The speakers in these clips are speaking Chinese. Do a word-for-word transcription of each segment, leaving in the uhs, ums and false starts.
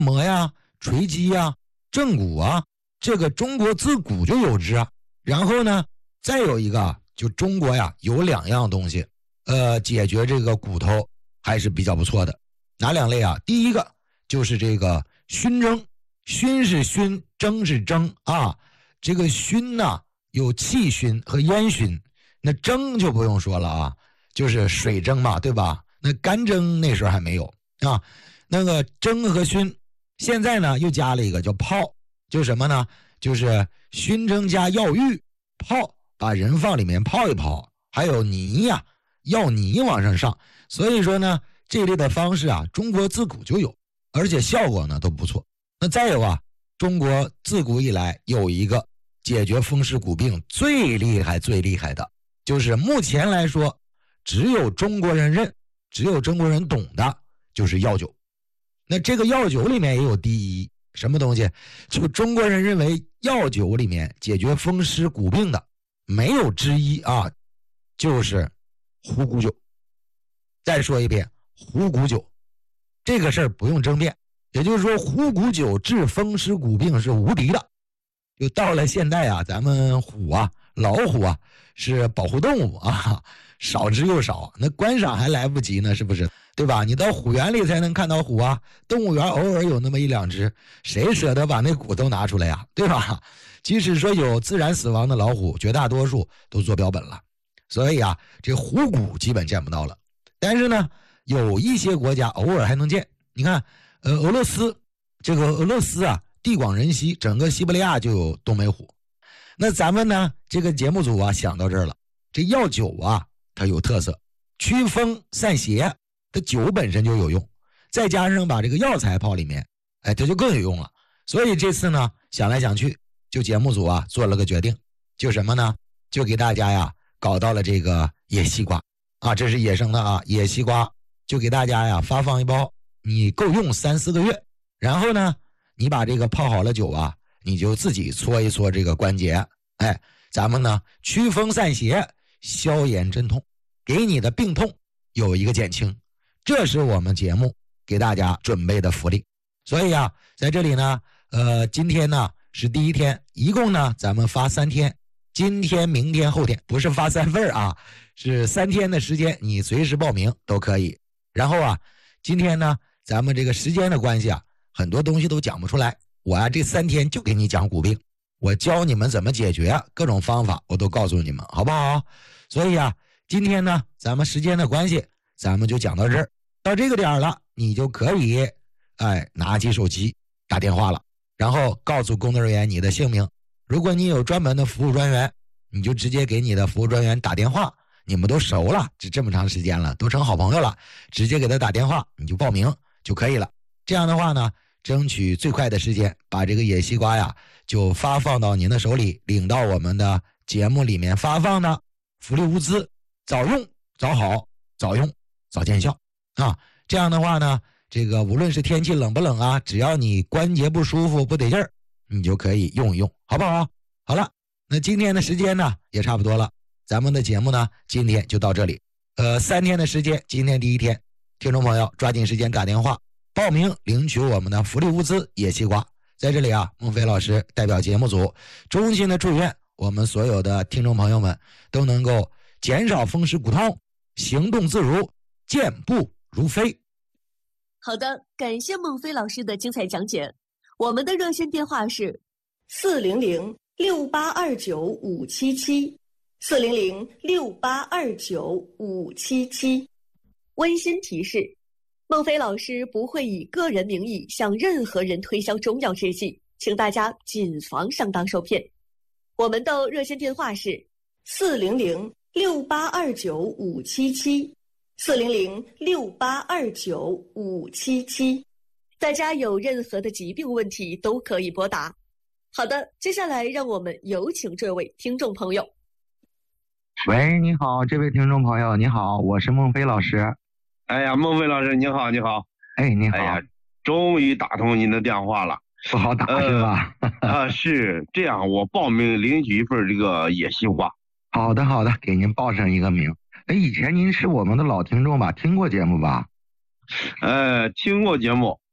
膜呀、锤击呀、正骨啊，这个中国自古就有之啊。然后呢，再有一个，就中国呀有两样东西，呃，解决这个骨头还是比较不错的。哪两类啊？第一个就是这个熏蒸，熏是熏，蒸是蒸啊。这个熏呢有气熏和烟熏，那蒸就不用说了啊，就是水蒸嘛，对吧？那干蒸那时候还没有啊。那个蒸和熏，现在呢又加了一个叫泡，就什么呢？就是熏蒸加药浴泡，把人放里面泡一泡，还有泥呀、啊，药泥往上上。所以说呢，这类的方式啊，中国自古就有，而且效果呢都不错。那再有啊，中国自古以来有一个解决风湿骨病最厉害最厉害的，就是目前来说只有中国人认，只有中国人懂的，就是药酒。那这个药酒里面也有第一，什么东西？就中国人认为药酒里面解决风湿骨病的没有之一啊，就是虎骨酒。再说一遍，虎骨酒这个事儿不用争辩，也就是说虎骨酒治风湿骨病是无敌的。就到了现代啊，咱们虎啊、老虎啊是保护动物啊，少之又少，那观赏还来不及呢，是不是？对吧？你到虎园里才能看到虎啊，动物园偶尔有那么一两只，谁舍得把那骨头拿出来呀？对吧？即使说有自然死亡的老虎，绝大多数都做标本了，所以啊，这虎骨基本见不到了。但是呢，有一些国家偶尔还能见。你看，呃，俄罗斯，这个俄罗斯啊，地广人稀，整个西伯利亚就有冬梅虎。那咱们呢，这个节目组啊想到这儿了，这药酒啊，它有特色，驱风散邪，它酒本身就有用，再加上把这个药材泡里面，哎，它就更有用了。所以这次呢，想来想去，就节目组啊做了个决定，就什么呢？就给大家呀搞到了这个野西瓜啊，这是野生的啊，野西瓜，就给大家呀发放一包，你够用三四个月。然后呢，你把这个泡好了酒啊，你就自己搓一搓这个关节，哎，咱们呢驱风散邪，消炎镇痛，给你的病痛有一个减轻。这是我们节目给大家准备的福利。所以啊，在这里呢，呃，今天呢是第一天，一共呢咱们发三天，今天、明天、后天，不是发三份啊，是三天的时间，你随时报名都可以。然后啊，今天呢，咱们这个时间的关系啊，很多东西都讲不出来，我啊这三天就给你讲骨病，我教你们怎么解决，各种方法我都告诉你们，好不好？所以啊，今天呢，咱们时间的关系，咱们就讲到这儿。到这个点了，你就可以，哎，拿起手机打电话了，然后告诉工作人员你的姓名。如果你有专门的服务专员，你就直接给你的服务专员打电话。你们都熟了，这这么长时间了，都成好朋友了，直接给他打电话，你就报名就可以了。这样的话呢，争取最快的时间把这个野西瓜呀就发放到您的手里，领到我们的节目里面发放的福利物资，早用早好，早用早见效啊。这样的话呢，这个无论是天气冷不冷啊，只要你关节不舒服不得劲儿，你就可以用一用，好不好？好了，那今天的时间呢也差不多了，咱们的节目呢今天就到这里。呃，三天的时间，今天第一天，听众朋友抓紧时间打电话报名领取我们的福利物资野西瓜。在这里啊，孟非老师代表节目组衷心的祝愿我们所有的听众朋友们都能够减少风湿骨痛，行动自如，健步如飞。 好的，感谢孟非老师的精彩讲解。我们的热线电话是四零零六八二九五七七，四零零六八二九五七七。温馨提示：孟非老师不会以个人名义向任何人推销中药制剂，请大家谨防上当受骗。我们的热线电话是四零零六八二九五七七，四零零六八二九五七七。大家有任何的疾病问题都可以拨打。好的，接下来让我们有请这位听众朋友。 喂，你好，这位听众朋友，你好，我是孟非老师。 哎呀，孟非老师，你好，你好。 哎，你好。 哎呀，终于打通您的电话了， 不好打、呃、是吧？ 啊，是这样，我报名领取一份这个野西瓜。 好的，好的，给您报上一个名。哎，以前您是我们的老听众吧？听过节目吧？ 呃，听过节目，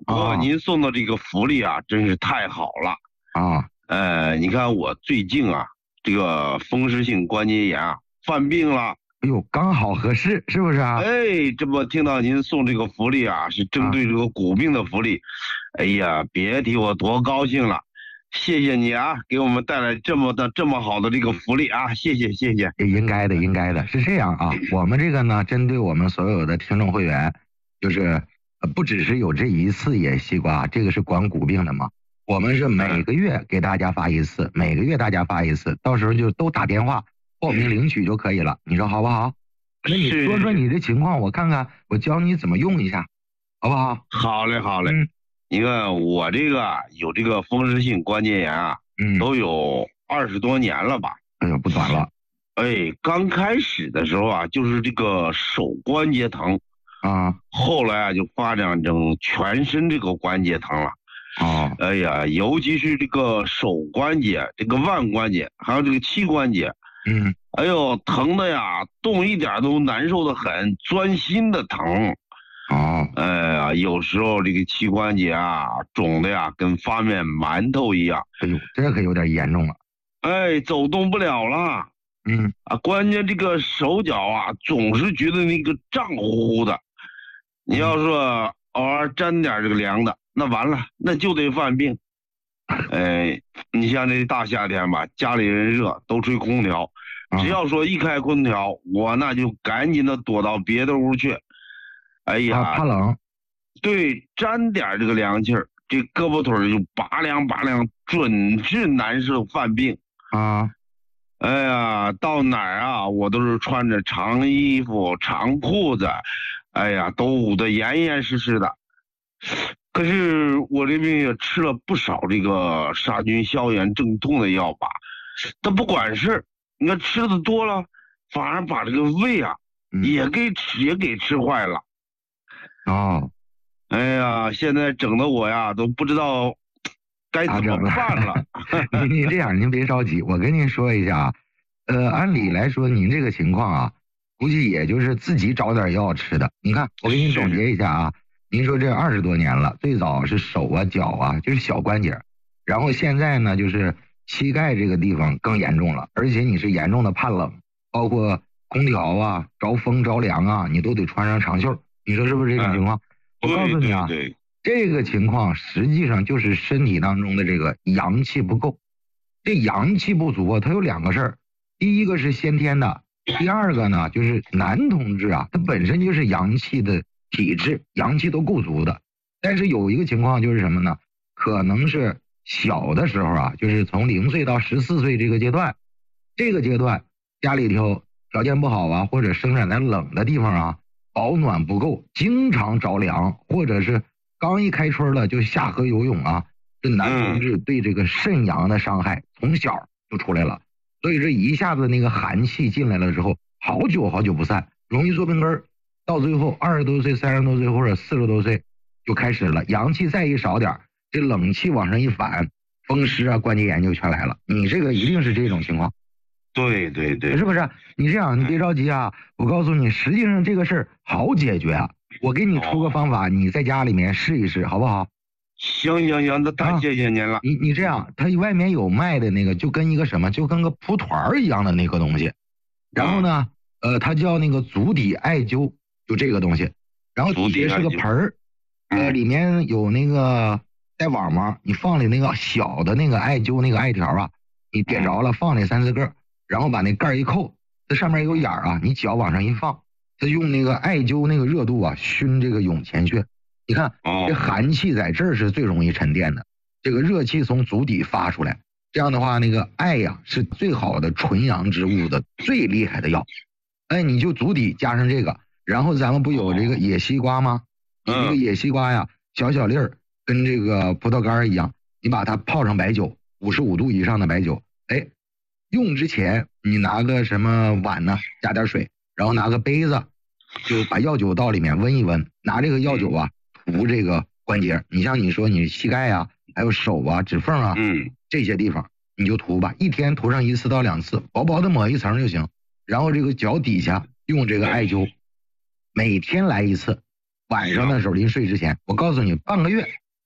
不过您送的这个福利啊，真是太好了啊！ 呃，你看我最近啊，这个风湿性关节炎啊，犯病了。 哎呦，刚好合适，是不是啊？ 哎，这不听到您送这个福利啊，是针对这个骨病的福利。啊、哎呀，别提我多高兴了！谢谢你啊，给我们带来这么的这么好的这个福利啊，谢谢谢谢。 应该的，应该的，是这样啊。我们这个呢，针对我们所有的听众会员，就是不只是有这一次野西瓜，这个是管骨病的嘛。我们是每个月给大家发一次，嗯、每个月大家发一次，到时候就都打电话报名领取就可以了。你说好不好？那你说说你的情况，我看看，我教你怎么用一下，好不好？ 好嘞，好嘞。 嗯， 你看我这个有这个风湿性关节炎啊， 嗯， 都有二十多年了吧？ 哎呦，不短了。 哎，刚开始的时候啊，就是这个手关节疼啊， 后来啊就发展成全身这个关节疼了。 哦， 哎呀，尤其是这个手关节、这个腕关节，还有这个膝关节。 嗯， 哎呦，疼的呀，动一点都难受的很，钻心的疼。 哦， 哎呀，有时候这个膝关节啊，肿的呀，跟发面馒头一样。 哎呦，这可有点严重了。 哎，走动不了了。 嗯， 啊，关键这个手脚啊，总是觉得那个胀乎乎的。你要说偶尔沾点这个凉的，那完了，那就得犯病。哎，你像这大夏天吧，家里人热，都吹空调，只要说一开空调，我那就赶紧的躲到别的屋去。哎呀， 啊、怕冷。 对，沾点这个凉气儿，这胳膊腿就拔凉拔凉，准是难受犯病啊。 哎呀，到哪儿啊，我都是穿着长衣服、长裤子，哎呀，都捂得严严实实的。可是我这病也吃了不少这个杀菌消炎镇痛的药吧，但不管事，你看吃的多了，反而把这个胃啊、嗯、也给吃也给吃坏了。 哦， 哎呀，现在整的我呀都不知道该怎么办了。 您您这样，您别着急，我跟您说一下啊，呃，按理来说您这个情况啊，估计也就是自己找点药吃的。你看，我给您总结一下啊。您说这二十多年了，最早是手啊、脚啊，就是小关节，然后现在呢，就是膝盖这个地方更严重了，而且你是严重的怕冷，包括空调啊、着风着凉啊，你都得穿上长袖。你说是不是这种情况？ 嗯、 我告诉你啊， 对对对， 这个情况实际上就是身体当中的这个阳气不够。这阳气不足啊，它有两个事儿，第一个是先天的，第二个呢就是男同志啊，他本身就是阳气的体质，阳气都够足的，但是有一个情况就是什么呢？可能是小的时候啊，就是从零岁到十四岁这个阶段，这个阶段家里头条件不好啊，或者生长在冷的地方啊，保暖不够，经常着凉，或者是刚一开春了就下河游泳啊，这男同志对这个肾阳的伤害从小就出来了，所以这一下子那个寒气进来了之后，好久好久不散，容易坐病根儿。到最后二十多岁、三十多岁或者四十多岁就开始了，阳气再一少点，这冷气往上一反，风湿啊、关节炎就全来了。你这个一定是这种情况。 对对对， 是不是？你这样，你别着急啊，我告诉你，实际上这个事儿好解决啊。我给你出个方法，你在家里面试一试，好不好？ 行行行，那太谢谢您了。 啊、你你这样，它外面有卖的那个，就跟一个什么，就跟个蒲团一样的那个东西，然后呢，呃，它叫那个足底艾灸。就这个东西，然后底下是个盆儿，呃，里面有那个带网网，你放里那个小的那个艾灸那个艾条啊，你点着了，放里三四个，然后把那盖一扣，这上面有眼儿啊，你脚往上一放，它用那个艾灸那个热度啊熏这个涌前穴，你看这寒气在这儿是最容易沉淀的，这个热气从足底发出来，这样的话那个艾呀、啊、是最好的纯阳之物的最厉害的药，哎，你就足底加上这个。然后咱们不有这个野西瓜吗？你这个野西瓜呀，小小粒儿，跟这个葡萄干一样，你把它泡上白酒，五十五度以上的白酒，哎，用之前你拿个什么碗呢，加点水，然后拿个杯子，就把药酒倒里面温一温，拿这个药酒啊涂这个关节，你像你说你膝盖啊，还有手啊、指缝啊， 嗯， 这些地方你就涂吧，一天涂上一次到两次，薄薄的抹一层就行。然后这个脚底下用这个艾灸。每天来一次，晚上的时候临睡之前，我告诉你，半个月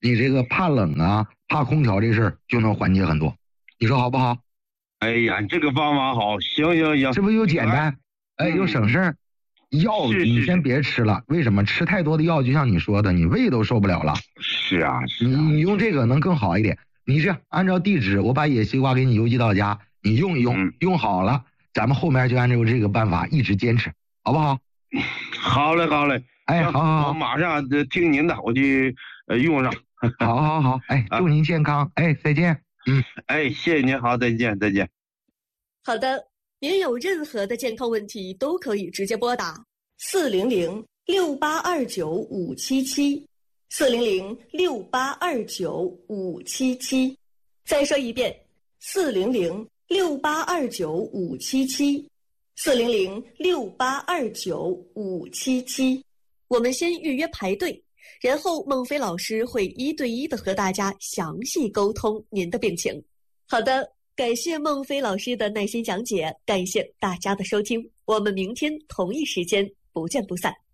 你这个怕冷啊、怕空调这事儿就能缓解很多。你说好不好？ 哎呀，这个方法好，行行行， 这不又简单，哎，又省事儿。药你先别吃了，为什么？吃太多的药，就像你说的，你胃都受不了了。 是啊，是啊， 你你用这个能更好一点。你这样按照地址，我把野西瓜给你邮寄到家，你用一用，嗯、用好了，咱们后面就按照这个办法一直坚持，好不好？ 好嘞，好嘞， 哎，好好好， 我马上听您的，我去呃用上。 好好好，哎，祝您健康，哎，再见。嗯， 哎，谢谢您，好，再见，再见。 好的。您有任何的健康问题都可以直接拨打四零零六八二九五七七，四零零六八二九五七七。再说一遍，四零零六八二九五七七，四零零六八二九五七七。我们先预约排队，然后孟非老师会一对一的和大家详细沟通您的病情。好的。感谢孟非老师的耐心讲解，感谢大家的收听，我们明天同一时间不见不散。